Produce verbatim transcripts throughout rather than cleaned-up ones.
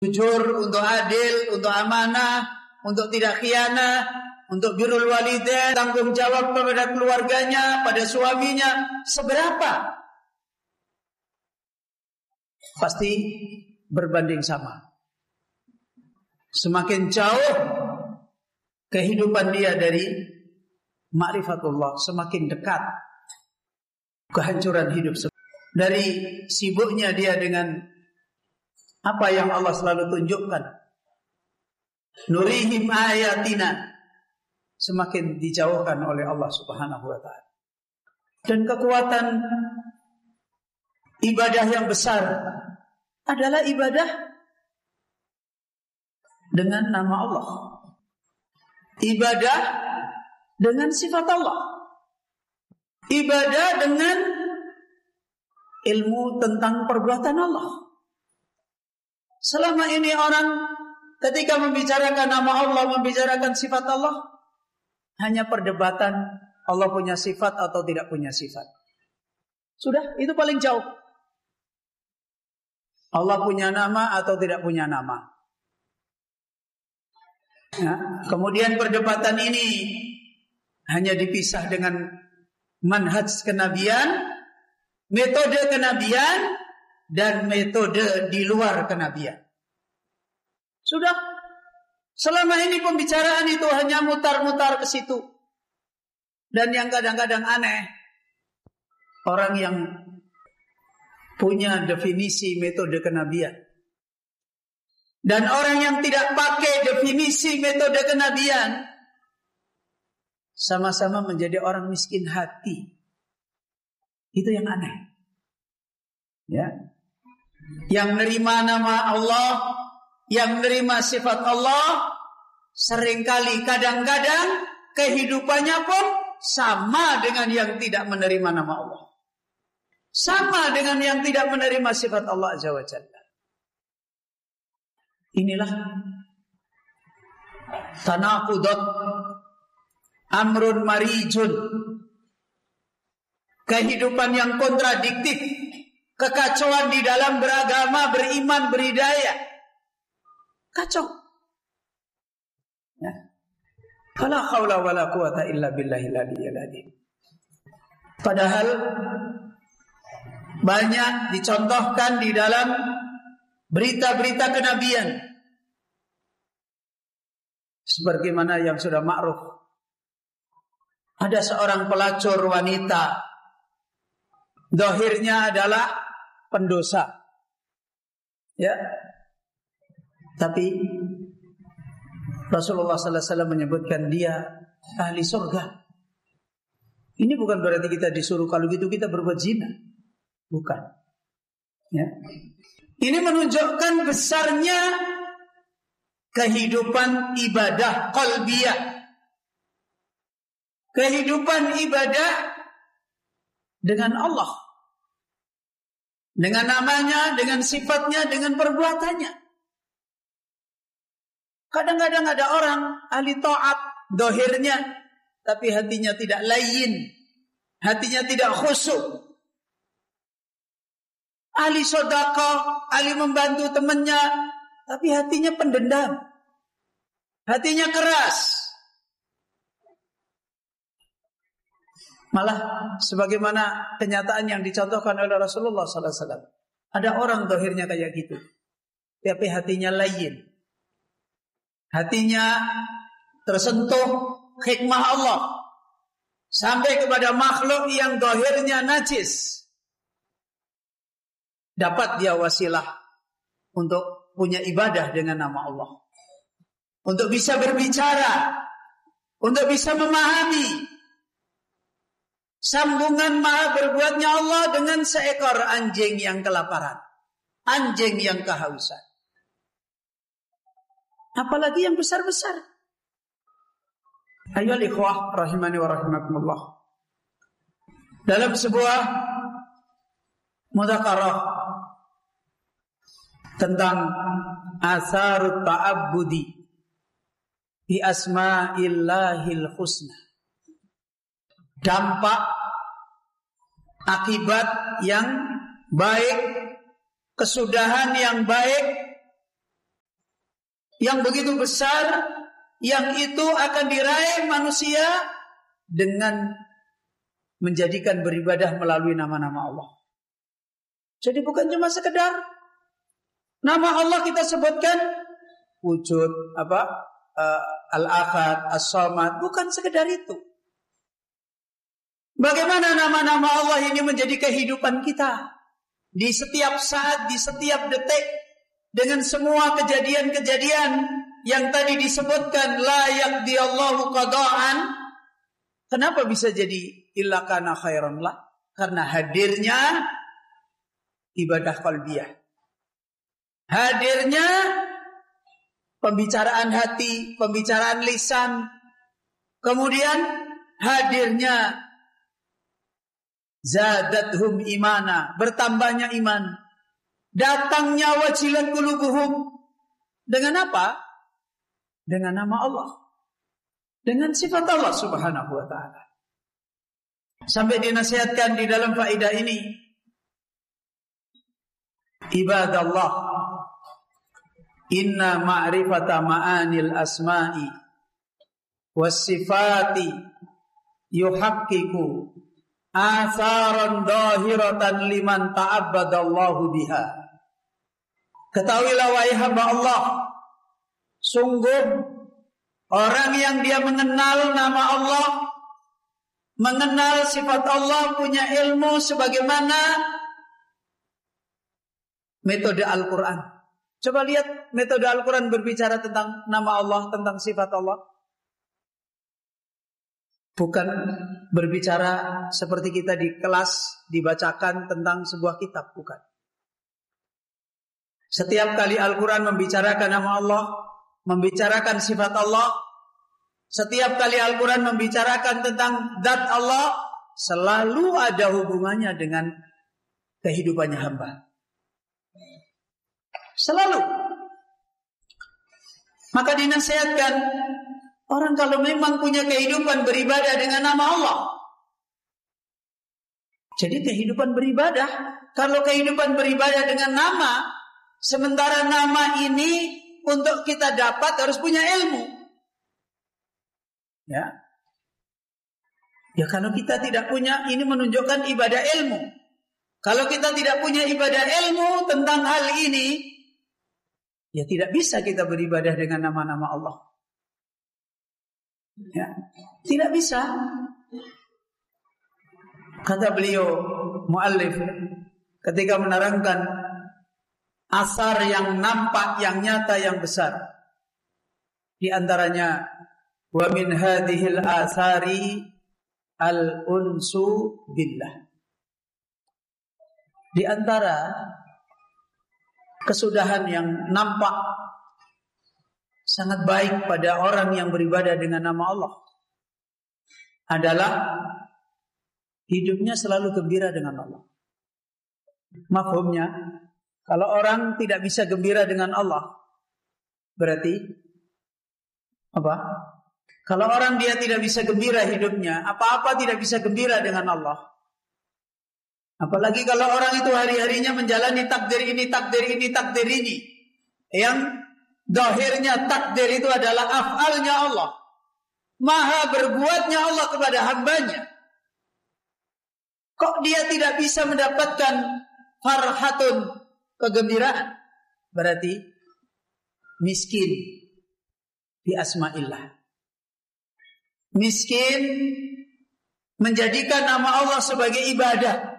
jujur, untuk adil, untuk amanah, untuk tidak khianat, untuk birrul walidain, tanggung jawab kepada keluarganya, pada suaminya, seberapa? Pasti berbanding sama. Semakin jauh kehidupan dia dari ma'rifatullah, semakin dekat kehancuran hidup. Dari sibuknya dia dengan apa yang Allah selalu tunjukkan, nurihim ayatina, semakin dijauhkan oleh Allah Subhanahu wa ta'ala. Dan kekuatan ibadah yang besar adalah ibadah dengan nama Allah, ibadah dengan sifat Allah, ibadah dengan ilmu tentang perbuatan Allah. Selama ini orang ketika membicarakan nama Allah, membicarakan sifat Allah, hanya perdebatan Allah punya sifat atau tidak punya sifat. Sudah, itu paling jauh. Allah punya nama atau tidak punya nama. Ya, kemudian perdebatan ini hanya dipisah dengan manhaj kenabian, metode kenabian, dan metode di luar kenabian. Sudah, selama ini pembicaraan itu hanya mutar-mutar ke situ. Dan yang kadang-kadang aneh, orang yang punya definisi metode kenabian dan orang yang tidak pakai definisi metode kenabian sama-sama menjadi orang miskin hati. Itu yang aneh. Ya. Yang nerima nama Allah, yang nerima sifat Allah, seringkali kadang-kadang kehidupannya pun sama dengan yang tidak menerima nama Allah, sama dengan yang tidak menerima sifat Allah Azza wa Jalla. Inilah tanaqudat, amrun marijun, kehidupan yang kontradiktif, kekacauan di dalam beragama, beriman, beridaya. Kacau. Ya. Fala haula wala quwata illa billahil aliyyil azim. Padahal banyak dicontohkan di dalam berita-berita kenabian, sebagaimana yang sudah ma'ruf. Ada seorang pelacur wanita, zahirnya adalah pendosa, ya, tapi Rasulullah sallallahu alaihi wasallam menyebutkan dia ahli surga. Ini bukan berarti kita disuruh kalau gitu kita berbuat zina, bukan. Ya. Ini menunjukkan besarnya kehidupan ibadah qalbiyah, kehidupan ibadah dengan Allah, dengan namanya, dengan sifatnya, dengan perbuatannya. Kadang-kadang ada orang ahli taat dohirnya, tapi hatinya tidak layin, hatinya tidak khusyuk. Ahli sedekah, ahli membantu temannya, tapi hatinya pendendam, hatinya keras. Malah sebagaimana kenyataan yang dicontohkan oleh Rasulullah sallallahu alaihi wasallam, ada orang dohirnya kayak gitu, tapi hatinya layin, hatinya tersentuh hikmah Allah sampai kepada makhluk yang dohirnya najis. Dapat dia wasilah untuk punya ibadah dengan nama Allah, untuk bisa berbicara, untuk bisa memahami sambungan maha berbuatnya Allah dengan seekor anjing yang kelaparan, anjing yang kehausan. Apalagi yang besar-besar. Ayolah ikhwah rahimani wa rahimakumullah. Dalam sebuah mudzakarah tentang asarut ta'abbudi bi asma'illahil husna, dampak akibat yang baik, kesudahan yang baik yang begitu besar, yang itu akan diraih manusia dengan menjadikan beribadah melalui nama-nama Allah. Jadi bukan cuma sekedar nama Allah kita sebutkan wujud apa uh, Al-Ahad, As-Samad, bukan sekedar itu. Bagaimana nama-nama Allah ini menjadi kehidupan kita di setiap saat, di setiap detik, dengan semua kejadian-kejadian yang tadi disebutkan, la yaqdiyallahu qada'an. Kenapa bisa jadi illa kana khairan lah? Karena hadirnya ibadah qalbiyah. Hadirnya pembicaraan hati, pembicaraan lisan. Kemudian hadirnya zadathum imana, bertambahnya iman. Datangnya wajilat qulubuhum. Dengan apa? Dengan nama Allah. Dengan sifat Allah Subhanahu wa ta'ala. Sampai dinasihatkan di dalam faedah ini, ibadallah, inna ma'rifata ma'anil asma'i was sifati yuhaqqiqu atharan dahiratan liman ta'abbadallahu biha. Ketahuilah wahai hamba Allah, sungguh orang yang dia mengenal nama Allah, mengenal sifat Allah, punya ilmu sebagaimana metode Al-Quran. Coba lihat metode Al-Quran berbicara tentang nama Allah, tentang sifat Allah. Bukan berbicara seperti kita di kelas dibacakan tentang sebuah kitab, bukan. Setiap kali Al-Quran membicarakan nama Allah, membicarakan sifat Allah, setiap kali Al-Quran membicarakan tentang zat Allah, selalu ada hubungannya dengan kehidupannya hamba. Selalu. Maka dinasihatkan, orang kalau memang punya kehidupan beribadah dengan nama Allah. Jadi kehidupan beribadah, kalau kehidupan beribadah dengan nama, sementara nama ini untuk kita dapat harus punya ilmu. Ya. Ya kalau kita tidak punya, ini menunjukkan ibadah ilmu. Kalau kita tidak punya ibadah ilmu tentang hal ini, ya tidak bisa kita beribadah dengan nama-nama Allah. Ya, tidak bisa. Kata beliau muallif ketika menerangkan asar yang nampak, yang nyata, yang besar. Di antaranya wa min hadhil athari al-unsu billah. Di antara kesudahan yang nampak sangat baik pada orang yang beribadah dengan nama Allah adalah hidupnya selalu gembira dengan Allah. Mafhumnya, kalau orang tidak bisa gembira dengan Allah, berarti apa? Kalau orang dia tidak bisa gembira hidupnya, apa-apa tidak bisa gembira dengan Allah. Apalagi kalau orang itu hari-harinya menjalani takdir ini, takdir ini, takdir ini, yang zahirnya takdir itu adalah af'alnya Allah, maha berbuatnya Allah kepada hambanya. Kok dia tidak bisa mendapatkan farhatun, kegembiraan? Berarti miskin di asma'illah. Miskin menjadikan nama Allah sebagai ibadah.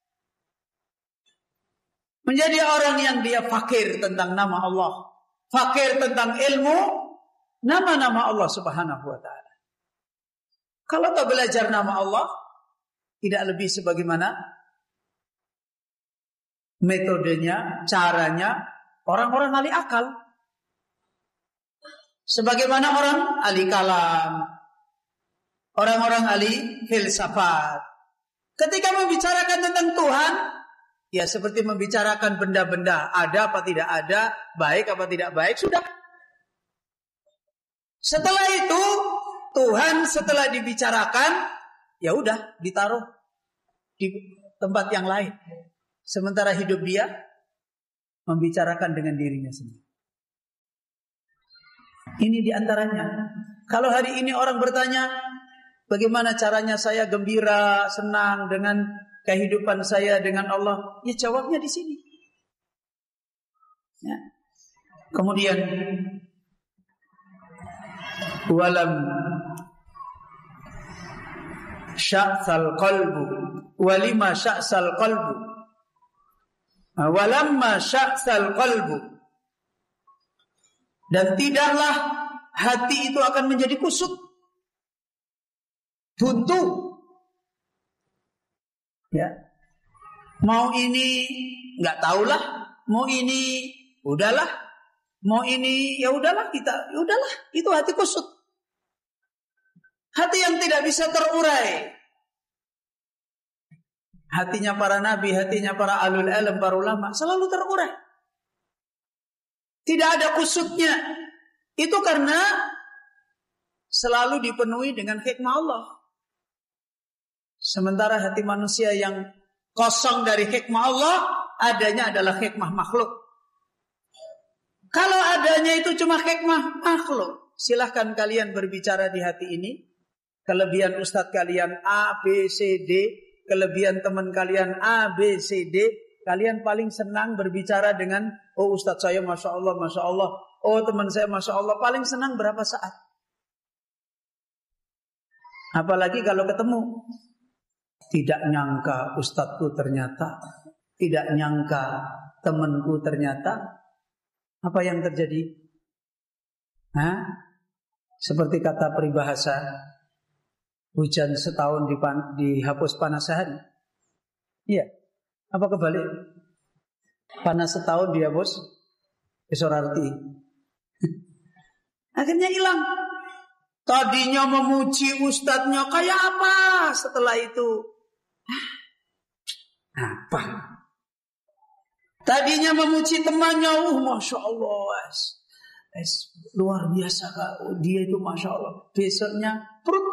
Menjadi orang yang dia fakir tentang nama Allah, fakir tentang ilmu nama-nama Allah Subhanahu wa ta'ala. Kalau tak belajar nama Allah, tidak lebih sebagaimana metodenya, caranya orang-orang ahli akal. Sebagaimana orang ahli kalam, orang-orang ahli filsafat. Ketika membicarakan tentang Tuhan, ya seperti membicarakan benda-benda, ada apa tidak ada, baik apa tidak baik, sudah. Setelah itu, Tuhan setelah dibicarakan, ya udah ditaruh di tempat yang lain. Sementara hidup dia membicarakan dengan dirinya sendiri. Ini diantaranya. Kalau hari ini orang bertanya, bagaimana caranya saya gembira, senang dengan kehidupan saya dengan Allah? Ya jawabnya di sini. Ya. Kemudian walam sya'sal qalbu walima sya'sal qalbu walamma sya'sal qalbu, dan tidaklah hati itu akan menjadi kusut, buntu. Ya. Mau ini enggak tahulah, mau ini udahlah, mau ini ya udahlah, kita ya udahlah, itu hati kusut. Hati yang tidak bisa terurai. Hatinya para nabi, hatinya para alul ilm, para ulama selalu terurai. Tidak ada kusutnya. Itu karena selalu dipenuhi dengan hikmah Allah. Sementara hati manusia yang kosong dari hikmah Allah, adanya adalah hikmah makhluk. Kalau adanya itu cuma hikmah makhluk, silahkan kalian berbicara di hati ini. Kelebihan ustadz kalian A, B, C, D. Kelebihan teman kalian A, B, C, D. Kalian paling senang berbicara dengan, oh ustadz saya Masya Allah, Masya Allah. Oh teman saya Masya Allah. Paling senang berapa saat? Apalagi kalau ketemu. Tidak nyangka ustadzku ternyata. Tidak nyangka temanku ternyata. Apa yang terjadi? Hah? Seperti kata peribahasa, hujan setahun dipan, dihapus panas sehari. Iya. Apa kebalik? Panas setahun dihapus esok arti. Akhirnya hilang. Tadinya memuji ustadznya kayak apa? Setelah itu apa? Tadinya memuji temannya, uh, Masya Allah, es, es, luar biasa kak, dia itu Masya Allah. Besoknya perut.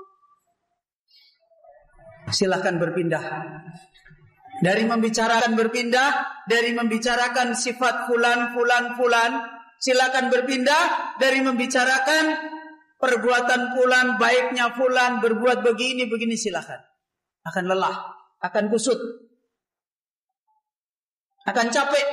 Silahkan berpindah. Dari membicarakan berpindah, dari membicarakan sifat fulan, fulan, fulan, silakan berpindah dari membicarakan perbuatan fulan, baiknya fulan, berbuat begini, begini, silakan. Akan lelah, akan kusut, akan capek.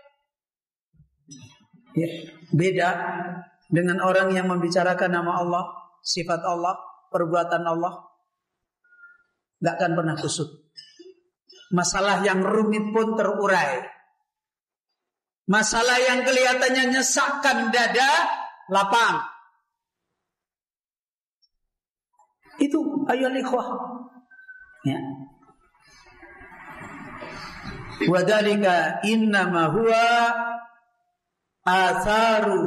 Ya, beda dengan orang yang membicarakan nama Allah, sifat Allah, perbuatan Allah, gak akan pernah kusut. Masalah yang rumit pun terurai. Masalah yang kelihatannya nyesakkan dada, lapang. Itu ayol ikhwah. Ya. Wadhalika innama huwa atharu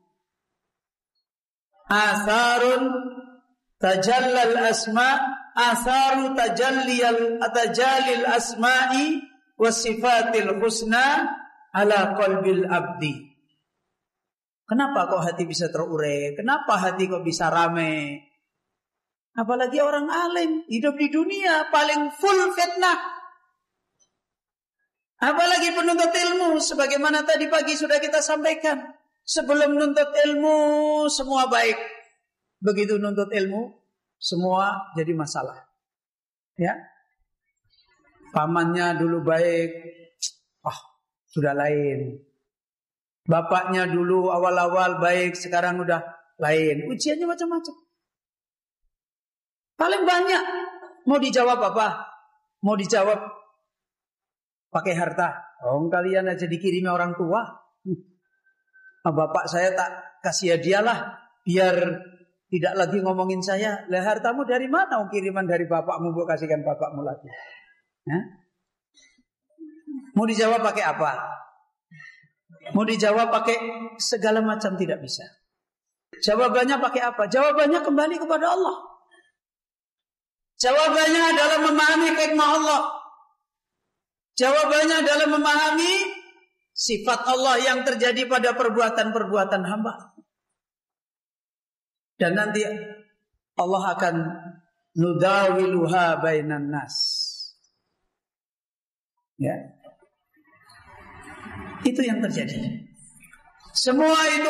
atharun tajallal asma' atharu tajalliyal atajalil asma'i wasifatil husna ala qalbil abdi. Kenapa kok hati bisa terurai? Kenapa hati kok bisa rame? Apalagi orang alim hidup di dunia paling full fitnah. Apalagi penuntut ilmu, sebagaimana tadi pagi sudah kita sampaikan. Sebelum menuntut ilmu semua baik. Begitu nuntut ilmu semua jadi masalah. Ya. Pamannya dulu baik, ah, sudah lain. Bapaknya dulu awal-awal baik, sekarang udah lain. Ujiannya macam-macam. Paling banyak mau dijawab apa? Mau dijawab pakai harta. Oh, kalian aja dikirimi orang tua. Nah, bapak saya tak kasih hadiah lah, biar tidak lagi ngomongin saya. Lah hartamu dari mana? Oh, kiriman dari bapakmu, bu kasihkan bapakmu lagi. Ya? Mau dijawab pakai apa? Mau dijawab pakai segala macam, tidak bisa. Jawabannya pakai apa? Jawabannya kembali kepada Allah. Jawabannya adalah memahami hikmah Allah. Jawabannya adalah memahami sifat Allah yang terjadi pada perbuatan-perbuatan hamba. Dan nanti Allah akan nudawiluha bainan nas. Ya. Itu yang terjadi. Semua itu